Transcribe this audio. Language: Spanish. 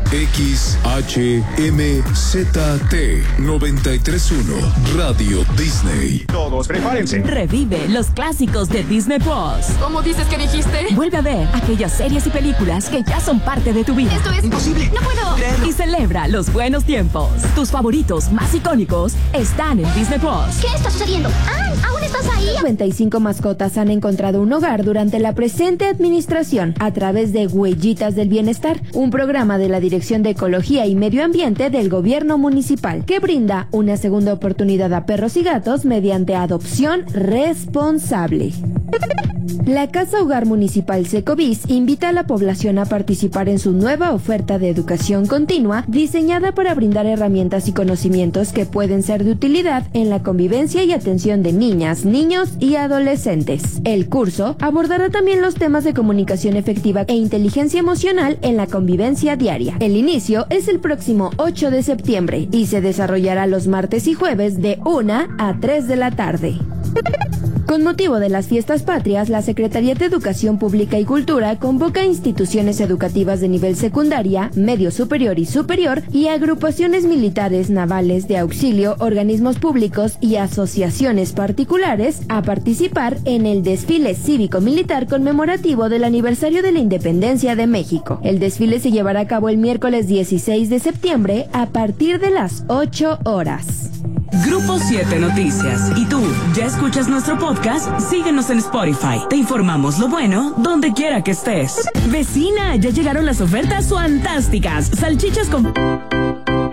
XHMZT 931 Radio Disney. Todos prepárense. Revive los clásicos de Disney Plus. ¿Cómo dices que dijiste? Vuelve a ver aquellas series y películas que ya son parte de tu vida. Esto es imposible. No puedo creerlo. Y celebra los buenos tiempos. Tus favoritos más icónicos están en Disney Plus. ¿Qué está sucediendo? ¿Aún estás ahí? 95 mascotas han encontrado un hogar durante la presente administración a través de Huellitas del Bienestar, un programa de la Dirección de Ecología y Medio Ambiente del Gobierno Municipal que brinda una segunda oportunidad a perros y gatos mediante adopción responsable. La Casa Hogar Municipal Secovis invita a la población a participar en su nueva oferta de educación continua diseñada para brindar herramientas y conocimientos que pueden ser de utilidad en la convivencia y atención de niñas, niños y adolescentes. El curso abordará también los temas de comunicación efectiva e inteligencia emocional en la convivencia diaria. El inicio es el próximo 8 de septiembre y se desarrollará los martes y jueves de 1 a 3 de la tarde. Con motivo de las fiestas patrias, la Secretaría de Educación Pública y Cultura convoca a instituciones educativas de nivel secundaria, medio superior y agrupaciones militares, navales, de auxilio, organismos públicos y asociaciones particulares a participar en el desfile cívico-militar conmemorativo del aniversario de la Independencia de México. El desfile se llevará a cabo el miércoles 16 de septiembre a partir de las 8 horas. Grupo 7 Noticias. ¿Y tú, ya escuchas nuestro podcast? Síguenos en Spotify. Te informamos lo bueno donde quiera que estés. Vecina, ya llegaron las ofertas fantásticas. Salchichas con